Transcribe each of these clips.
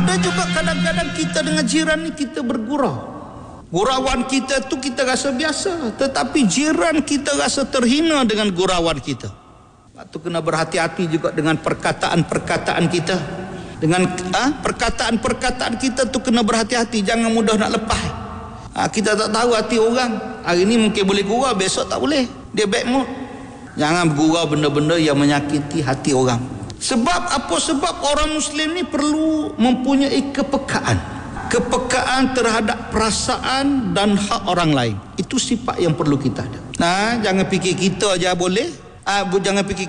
Ada juga kadang-kadang kita dengan jiran ni kita bergurau. Gurauan kita tu kita rasa biasa, tetapi jiran kita rasa terhina dengan gurauan kita. Sebab tu kena berhati-hati juga dengan perkataan-perkataan kita. Dengan perkataan-perkataan kita tu kena berhati-hati, jangan mudah nak lepas. Kita tak tahu hati orang. Hari ni mungkin boleh gurau, besok tak boleh. Dia bad mood. Jangan bergurau benda-benda yang menyakiti hati orang. Sebab apa? Sebab orang Muslim ni perlu mempunyai kepekaan. Kepekaan terhadap perasaan dan hak orang lain. Itu sifat yang perlu kita ada. Jangan fikir kita aja boleh. Jangan fikir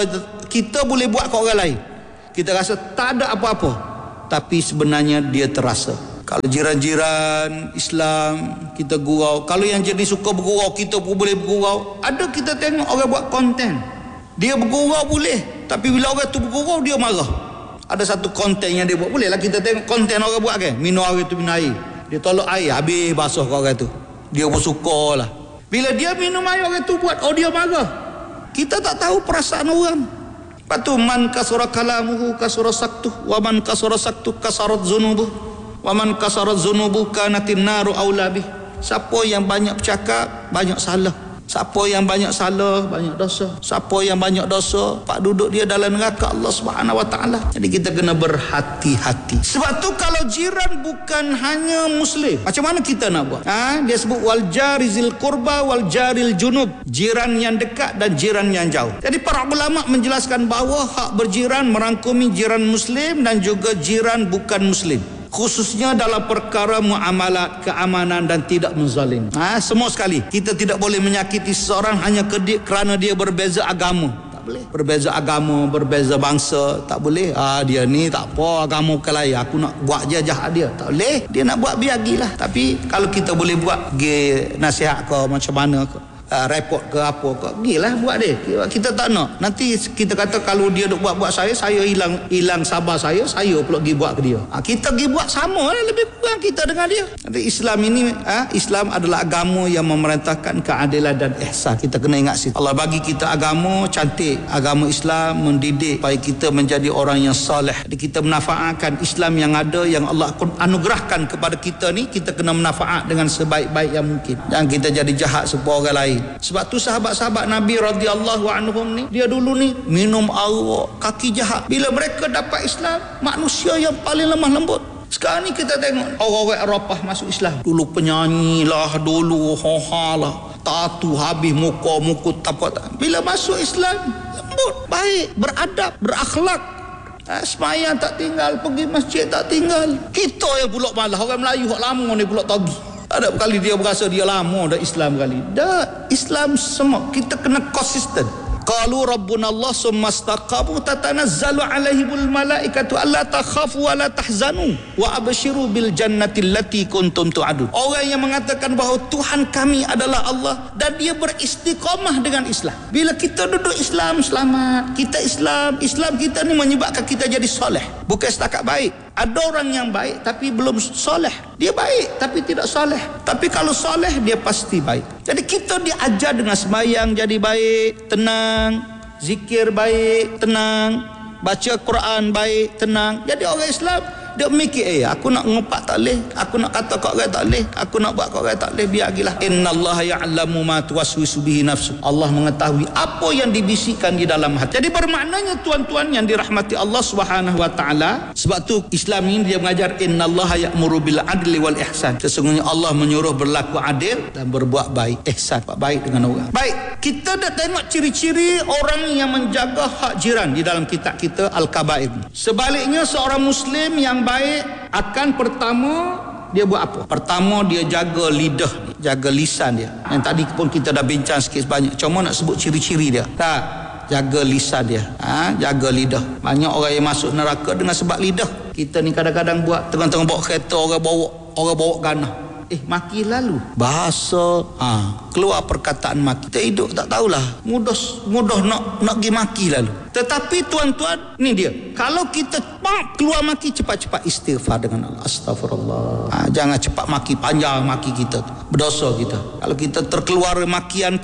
kita boleh buat ke orang lain. Kita rasa tak ada apa-apa, tapi sebenarnya dia terasa. Kalau jiran-jiran Islam kita gurau, kalau yang jenis suka bergurau kita pun boleh bergurau. Ada kita tengok orang buat konten, dia bergurau boleh, tapi bila orang tu bergurau dia marah. Ada satu konten yang dia buat, boleh lah kita tengok konten orang buat kan, minum air tu minum air, dia tolak air habis basuh kat orang tu, dia pun suka lah. Bila dia minum air orang tu buat, dia marah. Kita tak tahu perasaan orang. Lepas tu man kasura kalamuhu kasura saktuh, wa man kasura saktuh kasarat zunubuh, wa man kasarat zunubuh kanatin naru aulabih. Siapa yang banyak bercakap banyak salah, siapa yang banyak salah banyak dosa, siapa yang banyak dosa pak duduk dia dalam neraka Allah Subhanahu Wa Taala. Jadi kita kena berhati-hati. Sebab tu kalau jiran bukan hanya Muslim, macam mana kita nak buat? Dia sebut wal jarizil qurba wal jaril junub, jiran yang dekat dan jiran yang jauh. Jadi para ulama menjelaskan bahawa hak berjiran merangkumi jiran Muslim dan juga jiran bukan Muslim, khususnya dalam perkara muamalat, keamanan dan tidak menzalim. Semua sekali. Kita tidak boleh menyakiti seseorang hanya kerana dia berbeza agama. Tak boleh. Berbeza agama, berbeza bangsa, tak boleh. Dia ni tak apa, agama bukan lain, aku nak buat je jahat dia. Tak boleh. Dia nak buat biar gilah. Tapi kalau kita boleh buat, pergi nasihat ke macam mana ke, report ke apa ke, gilah buat dia. Kita tak nak nanti kita kata kalau dia duk buat saya hilang sabar saya pula pergi buat ke dia. Kita pergi buat sama lah, lebih kurang kita dengan dia. Jadi Islam ini Islam adalah agama yang memerintahkan keadilan dan ihsan. Kita kena ingat situ. Allah bagi kita agama cantik, agama Islam mendidik supaya kita menjadi orang yang soleh. Jadi kita menafaatkan Islam yang ada, yang Allah anugerahkan kepada kita ni, kita kena menafaat dengan sebaik-baik yang mungkin. Jangan kita jadi jahat supaya orang lain. Sebab tu sahabat-sahabat Nabi radhiyallahu anhum ni, dia dulu ni minum arak, kaki jahat. Bila mereka dapat Islam, manusia yang paling lemah lembut. Sekarang ni kita tengok orang-orang Eropah masuk Islam, dulu penyanyi lah, dulu hoha lah, tatu habis muka tak. Bila masuk Islam, lembut, baik, beradab, berakhlak. Semayang tak tinggal, pergi masjid tak tinggal. Kita yang pulak malah, orang Melayu hak lama ni pulak tagi. Ada kali dia berasa dia lama dah Islam kali. Dah Islam semua. Kita kena konsisten. Qalu rabbuna Allah summa istaqamu tatanazzalu alaihimul malaikatu alla takhafu wa la tahzanu wa abshiru bil jannati allati kuntum tu'adun. Orang yang mengatakan bahawa Tuhan kami adalah Allah dan dia beristiqamah dengan Islam. Bila kita duduk Islam selamat, kita Islam kita ni menyebabkan kita jadi soleh. Bukan setakat baik. Ada orang yang baik tapi belum soleh. Dia baik tapi tidak soleh. Tapi kalau soleh dia pasti baik. Jadi kita diajar dengan sembahyang jadi baik, tenang, zikir baik, tenang, baca Quran baik, tenang. Jadi orang Islam dia mikir, aku nak ngumpat tak leh, aku nak kata kat orang tak leh, aku nak buat kat orang tak leh, biar gilah. Innallaha ya'lamu ma tuwaswisu bihi nafsu. Allah mengetahui apa yang dibisikkan di dalam hati. Jadi bermaknanya tuan-tuan yang dirahmati Allah Subhanahu wa taala, sebab tu Islam ini dia mengajar innallaha ya'muru bil adli wal ihsan. Sesungguhnya Allah menyuruh berlaku adil dan berbuat baik, ihsan, buat baik dengan orang. Baik, kita dah tengok ciri-ciri orang yang menjaga hak jiran di dalam kitab kita Al-Kabair. Sebaliknya seorang muslim yang baik akan pertama dia buat apa? Pertama dia jaga lidah, jaga lisan dia. Yang tadi pun kita dah bincang sikit sebanyak. Cuma nak sebut ciri-ciri dia. Tak, jaga lisan dia. Jaga lidah. Banyak orang yang masuk neraka dengan sebab lidah. Kita ni kadang-kadang buat tengah-tengah bawa kereta, orang bawa ganah. Maki lalu. Bahasa keluar perkataan maki. Kita hidup tak tahulah. Mudah nak pergi maki lalu. Tetapi tuan-tuan, ni dia. Kalau kita keluar maki, cepat-cepat istighfar dengan Allah. Astaghfirullah. Jangan cepat maki, panjang maki kita. Berdosa kita. Kalau kita terkeluar makian pun,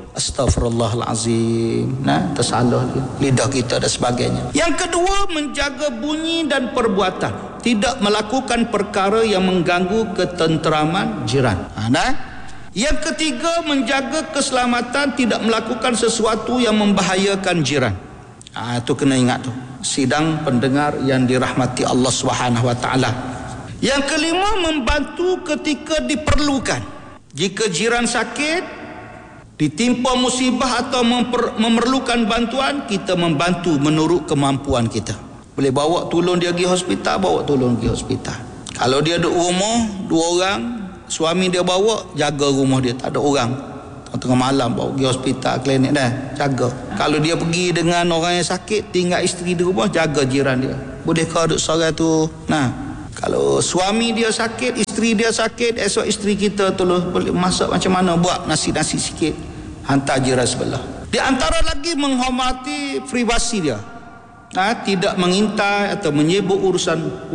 Astaghfirullahalazim. Nah, tersalah lidah kita dan sebagainya. Yang kedua, menjaga bunyi dan perbuatan, tidak melakukan perkara yang mengganggu ketenteraman jiran. Yang ketiga, menjaga keselamatan, tidak melakukan sesuatu yang membahayakan jiran. Itu kena ingat tu, sidang pendengar yang dirahmati Allah Subhanahu wa taala. Yang kelima, membantu ketika diperlukan. Jika jiran sakit, ditimpa musibah atau memerlukan bantuan, kita membantu menurut kemampuan kita. Boleh bawa tolong dia pergi hospital, bawa tolong pergi hospital. Kalau dia duduk rumah 2 orang, suami dia bawa, jaga rumah dia, tak ada orang. Tengah malam bawa pergi hospital, klinik dah, jaga. Kalau dia pergi dengan orang yang sakit, tinggal isteri di rumah, jaga jiran dia. Boleh kau duduk seorang tu. Kalau suami dia sakit, isteri dia sakit, esok isteri kita tolong boleh masak macam mana, buat nasi-nasi sikit, hantar jiran sebelah. Di antara lagi, menghormati privasi dia. Tidak mengintai atau menyebut urusan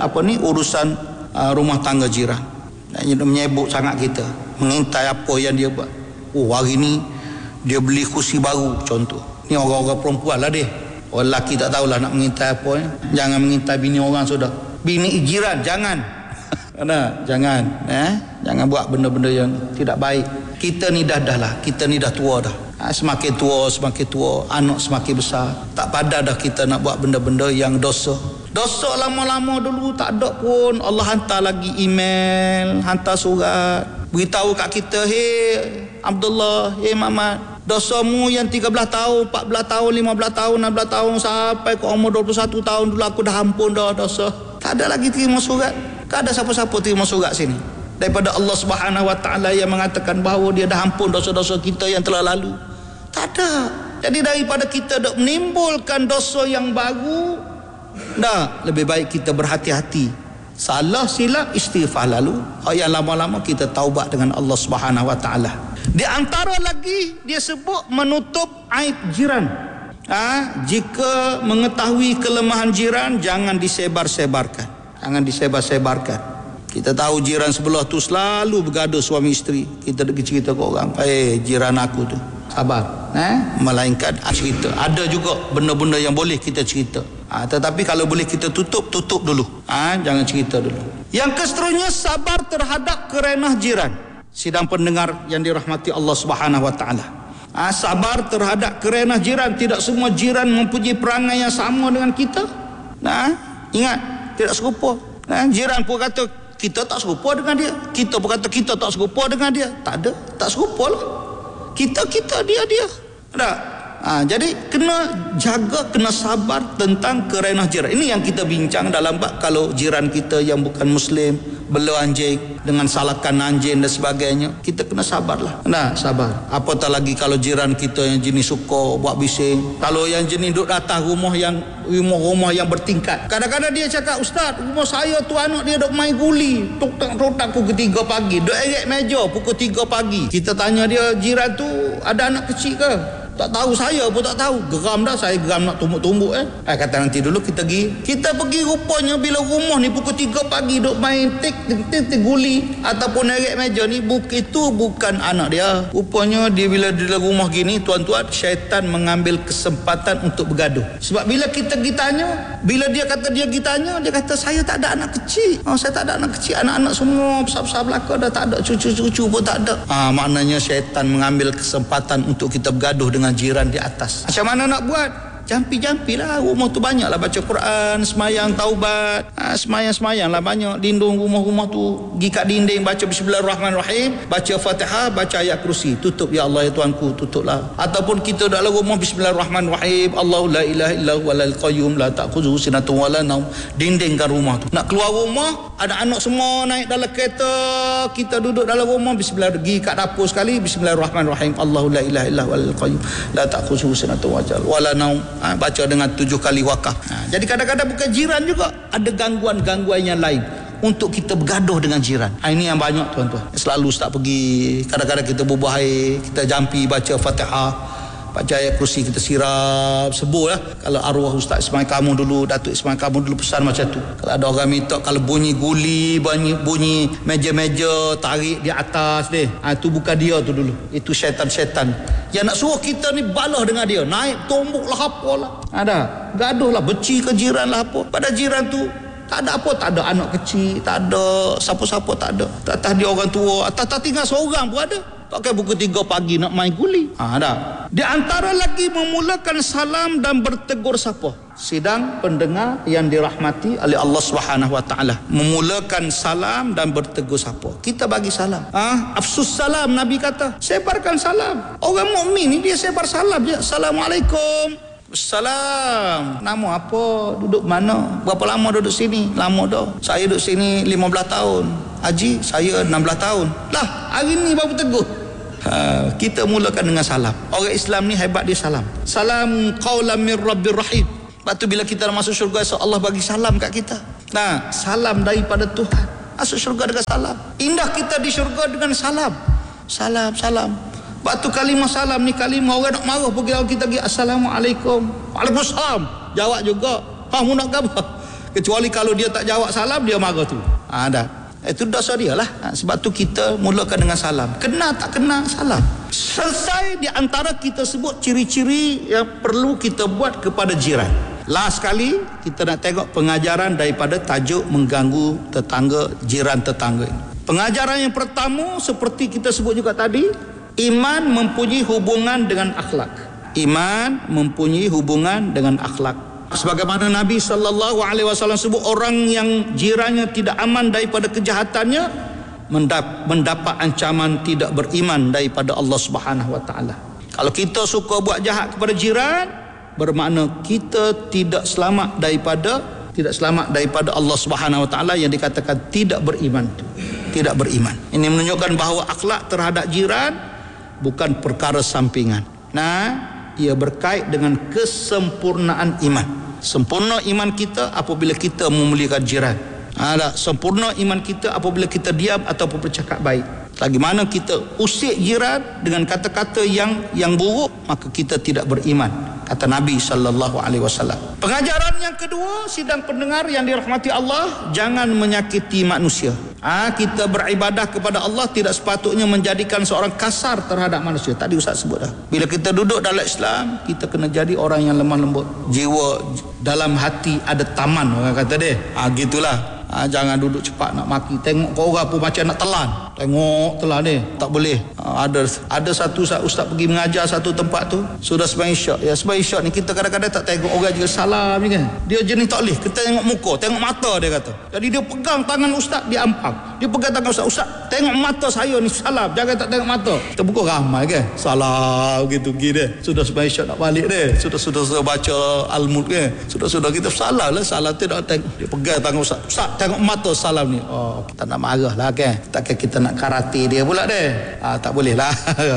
rumah tangga jiran. Menyebut sangat kita, mengintai apa yang dia buat. Hari ni dia beli kursi baru contoh. Ni orang-orang perempuan lah dia. Orang lelaki tak tahulah nak mengintai apa. Jangan mengintai bini orang sudah. Bini jiran jangan. Jangan jangan buat benda-benda yang tidak baik. Kita ni dah kita ni dah tua dah. Semakin tua anak semakin besar, tak padan dah kita nak buat benda-benda yang dosa. Lama-lama dulu tak ada pun, Allah hantar lagi email, hantar surat, beritahu kat kita, hey Abdullah, hey Mamat, dosamu yang 13 tahun, 14 tahun, 15 tahun, 16 tahun sampai ke umur 21 tahun dulu aku dah ampun dah dosa. Tak ada lagi terima surat. Tak ada siapa-siapa terima surat sini daripada Allah Subhanahu wa taala yang mengatakan bahawa dia dah ampun dosa-dosa kita yang telah lalu. Tak ada. Jadi daripada kita dak menimbulkan dosa yang baru, lebih baik kita berhati-hati. Salah silap istighfar lalu, yang lama-lama kita taubat dengan Allah Subhanahu wa taala. Di antara lagi dia sebut menutup aib jiran. Jika mengetahui kelemahan jiran, jangan disebar-sebarkan. Kita tahu jiran sebelah tu selalu bergaduh suami isteri. Kita nak cerita ke orang, jiran aku tu, sabar. Melainkan cerita. Ada juga benda-benda yang boleh kita cerita. Tetapi kalau boleh kita tutup dulu. Jangan cerita dulu. Yang keseterusnya, sabar terhadap kerenah jiran. Sidang pendengar yang dirahmati Allah Subhanahu wa taala. Sabar terhadap kerenah jiran. Tidak semua jiran mempunyai perangai yang sama dengan kita. Ingat, tidak serupa. Jiran pun kata kita tak serupa dengan dia, kita pun kata kita tak serupa dengan dia. Tak ada, tak serupa lah. Kita, dia. Jadi kena jaga, kena sabar tentang kerenah jiran. Ini yang kita bincang dalam bab kalau jiran kita yang bukan Muslim bela anjing dengan salakan anjing dan sebagainya, kita kena sabarlah. Sabar. Apatah lagi kalau jiran kita yang jenis suka buat bising. Kalau yang jenis duduk atas rumah yang bertingkat. Kadang-kadang dia cakap, Ustaz, rumah saya tu anak dia duk main guli, tok-tok pukul 3 pagi, duk erek meja pukul 3 pagi. Kita tanya dia, jiran tu ada anak kecil ke? Tak tahu, saya pun tak tahu. Geram dah, saya geram nak tumbuk-tumbuk. Kata nanti dulu kita pergi rupanya bila rumah ni pukul 3 pagi duk main tik guli ataupun erek meja ni, itu bukan anak dia. Rupanya dia bila di rumah gini, tuan-tuan, syaitan mengambil kesempatan untuk bergaduh. Sebab bila kita tanya, bila dia kata dia kata saya tak ada anak kecil. Saya tak ada anak kecil, anak-anak semua besar-besar belaka dah, tak ada cucu-cucu pun tak ada. Maknanya syaitan mengambil kesempatan untuk kita bergaduh dengan jiran di atas. Macam mana nak buat? Jampi-jampilah. Rumah tu banyaklah baca Quran, semayang taubat. Semayang-semayang lah banyak. Lindung rumah-rumah tu. Pergi kat dinding baca Bismillahirrahmanirrahim, baca Fatihah, baca ayat kursi. Tutup, ya Allah ya Tuanku, tutuplah. Ataupun kita dalam rumah Bismillahirrahmanirrahim, Allahu la ilaha illahu walal qayyum la ta'khudhuhu sinatun wala naum. Dindingkan rumah tu. Nak keluar rumah, ada anak semua naik dalam kereta, kita duduk dalam rumah Bismillah. Pergi kat dapur sekali Bismillahirrahmanirrahim, Allahu la ilaha illahu walal qayyum la ta'khudhuhu sinatun wala naum. Baca dengan 7 kali wakaf. Jadi kadang-kadang bukan jiran juga, ada gangguan-gangguan yang lain untuk kita bergaduh dengan jiran. Ini yang banyak, tuan-tuan. Selalu Ustaz pergi, kadang-kadang kita bubuh air, kita jampi baca Fatihah, baca ayat kursi, kita sirap, sebutlah. Kalau arwah Ustaz Ismail Kamu dulu, Datuk Ismail Kamu dulu pesan macam tu. Kalau ada orang minta, kalau bunyi guli, bunyi meja-meja tarik di atas dia, itu bukan dia tu dulu, itu syaitan-syaitan Yang nak suruh kita ni balah dengan dia, naik tombok lah apalah. Ada gaduh lah, benci ke jiran lah apa. Pada jiran tu tak ada apa, tak ada anak kecil, tak ada siapa-siapa, tak ada. Atas dia orang tua, atas tinggal seorang pun ada. Pakai pukul 3 pagi nak main guli. Ada. Di antara lagi memulakan salam dan bertegur sapa. Sidang pendengar yang dirahmati oleh Allah Subhanahu wa taala. Memulakan salam dan bertegur sapa. Kita bagi salam. Afsus salam, Nabi kata. Sebarkan salam. Orang mukmin ni dia sebar salam je. Assalamualaikum. Salam. Nama apa? Duduk mana? Berapa lama duduk sini? Lama dah. Saya duduk sini 15 tahun. Haji, saya 16 tahun. Lah, hari ni baru tegur. Kita mulakan dengan salam. Orang Islam ni hebat, dia salam. Salam qaulan min rabbir rahim. Lepas tu bila kita masuk syurga, Allah bagi salam kat kita. Nah, salam daripada Tuhan. Masuk syurga dengan salam. Indah kita di syurga dengan salam. Salam, salam. Lepas tu kalimah salam ni kalimah orang nak marah pergi kita pergi Assalamualaikum. Waalaikumsalam. Jawab juga. Mu nak apa? Kecuali kalau dia tak jawab salam, dia marah tu. Dah. Itu dosa dia lah. Sebab tu kita mulakan dengan salam. Kena tak kena salam. Selesai di antara kita sebut ciri-ciri yang perlu kita buat kepada jiran. Last sekali kita nak tengok pengajaran daripada tajuk mengganggu tetangga, jiran tetangga ini. Pengajaran yang pertama seperti kita sebut juga tadi, iman mempunyai hubungan dengan akhlak. Iman mempunyai hubungan dengan akhlak. Sebagaimana Nabi SAW sebut, orang yang jirannya tidak aman daripada kejahatannya mendapat ancaman tidak beriman daripada Allah Subhanahu wa taala. Kalau kita suka buat jahat kepada jiran, bermakna kita tidak selamat daripada Allah Subhanahu wa taala yang dikatakan tidak beriman. Tidak beriman. Ini menunjukkan bahawa akhlak terhadap jiran bukan perkara sampingan. Ia berkait dengan kesempurnaan iman. Sempurna iman kita apabila kita memuliakan jiran. Sempurna iman kita apabila kita diam ataupun bercakap baik. Lagi mana kita usik jiran dengan kata-kata yang buruk, maka kita tidak beriman, kata Nabi SAW. Pengajaran yang kedua, sidang pendengar yang dirahmati Allah, jangan menyakiti manusia. Kita beribadah kepada Allah tidak sepatutnya menjadikan seorang kasar terhadap manusia. Tadi Ustaz sebut dah. Bila kita duduk dalam Islam, kita kena jadi orang yang lemah lembut. Jiwa dalam hati ada taman, orang kata dia. Gitulah. Jangan duduk cepat nak maki. Tengok kau orang pun macam nak telan. Tengok telan ni. Tak boleh. Ada satu ustaz pergi mengajar satu tempat tu. Sudah sembahyang isyak. Ya, sembahyang isyak ni kita kadang-kadang tak tengok orang juga salam ni kan. Dia jenis tak boleh. Kita tengok muka, tengok mata dia kata. Jadi dia pegang tangan ustaz, dia ampang. Dia pegang tangan ustaz. Ustaz, tengok mata saya ni salam. Jangan tak tengok mata. Kita buka ramai kan. Salam gitu pergi dia. Sudah sembahyang isyak nak balik dia. Sudah baca Al-Mulk kan. Sudah kita salam lah. Salam tu nak tengok. Dia pegang tangan ustaz. Ustaz, tengok mata salam ni. Kita nak marah lah kan. Takkan kita nak karate dia pula dia. Tak boleh lah.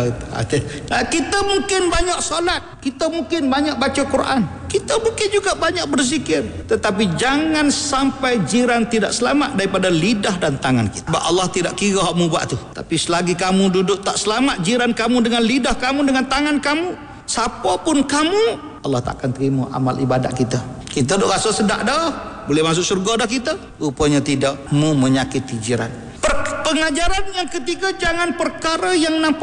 Kita mungkin banyak solat, kita mungkin banyak baca Quran, kita mungkin juga banyak berzikir, tetapi jangan sampai jiran tidak selamat daripada lidah dan tangan kita. Sebab Allah tidak kira kamu buat tu. Tapi selagi kamu duduk tak selamat jiran kamu dengan lidah kamu, dengan tangan kamu, siapa pun kamu, Allah tak akan terima amal ibadat kita. Kita duk rasa sedap dah, boleh masuk syurga dah kita. Rupanya tidak. Menyakiti jiran. Pengajaran yang ketiga, jaga perkara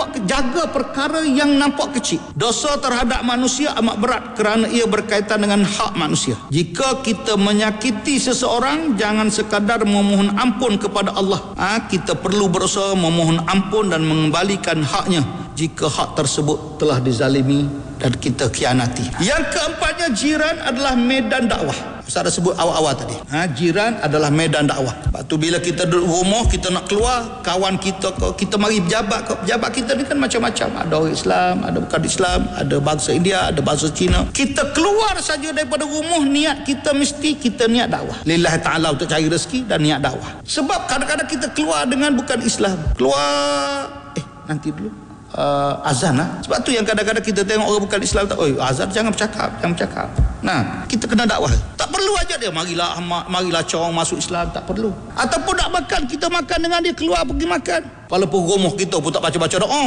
yang nampak kecil. Dosa terhadap manusia amat berat kerana ia berkaitan dengan hak manusia. Jika kita menyakiti seseorang, jangan sekadar memohon ampun kepada Allah. Kita perlu berusaha memohon ampun dan mengembalikan haknya jika hak tersebut telah dizalimi dan kita khianati. Yang keempatnya, jiran adalah medan dakwah. Ustaz dah sebut awal-awal tadi. Jiran adalah medan dakwah. Lepas tu bila kita duduk rumah, kita nak keluar, kawan kita mari pejabat kita ni kan macam-macam. Ada orang Islam, ada bukan Islam, ada bangsa India, ada bangsa Cina. Kita keluar saja daripada rumah, niat kita mesti kita niat dakwah. Lillahi ta'ala, untuk cari rezeki dan niat dakwah. Sebab kadang-kadang kita keluar dengan bukan Islam. Keluar, nanti dulu. Azan lah. Sebab tu yang kadang-kadang kita tengok orang bukan Islam, azan jangan bercakap. Kita kena dakwah. Tak perlu aja dia marilah corong masuk Islam, tak perlu. Ataupun nak makan, kita makan dengan dia, keluar pergi makan. Walaupun rumah kita pun tak baca-baca doa.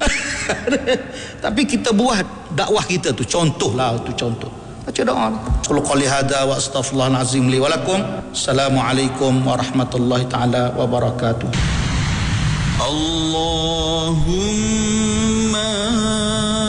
Tapi kita buat dakwah kita tu, contohlah tu contoh. Baca doa. Qul qali hada wa astaghfirullahal azim li wa lakum. Assalamualaikum warahmatullahi taala wabarakatuh. Allahumma